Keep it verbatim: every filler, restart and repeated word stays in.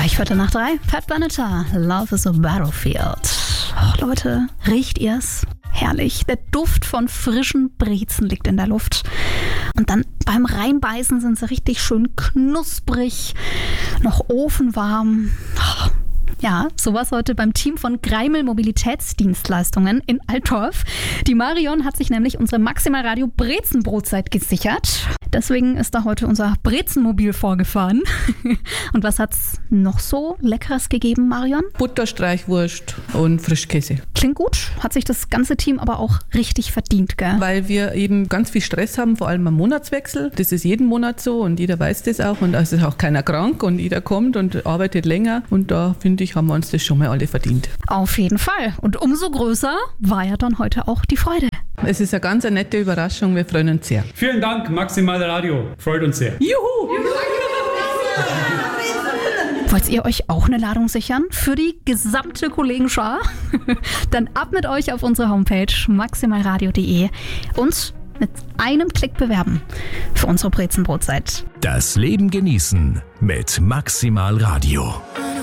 Gleich Viertel nach drei, Pat Benatar, Love is a Battlefield. Oh, Leute, riecht ihr's? Herrlich, der Duft von frischen Brezen liegt in der Luft. Und dann beim Reinbeißen sind sie richtig schön knusprig, noch ofenwarm. Oh. Ja, sowas heute beim Team von Greimel Mobilitätsdienstleistungen in Altdorf. Die Marion hat sich nämlich unsere Maximal Radio Brezenbrotzeit gesichert. Deswegen ist da heute unser Brezenmobil vorgefahren. Und was hat's noch so Leckeres gegeben, Marion? Butterstreichwurst und Frischkäse. Klingt gut, hat sich das ganze Team aber auch richtig verdient, gell? Weil wir eben ganz viel Stress haben, vor allem am Monatswechsel. Das ist jeden Monat so und jeder weiß das auch. Und es ist auch keiner krank und jeder kommt und arbeitet länger. Und da, finde ich, haben wir uns das schon mal alle verdient. Auf jeden Fall. Und umso größer war ja dann heute auch die Freude. Es ist eine ganz nette Überraschung. Wir freuen uns sehr. Vielen Dank, Maximal Radio. Freut uns sehr. Juhu! Wollt ihr euch auch eine Ladung sichern für die gesamte Kollegenschar? Dann ab mit euch auf unsere Homepage maximalradio punkt de und mit einem Klick bewerben für unsere Brezenbrotzeit. Das Leben genießen mit Maximal Radio.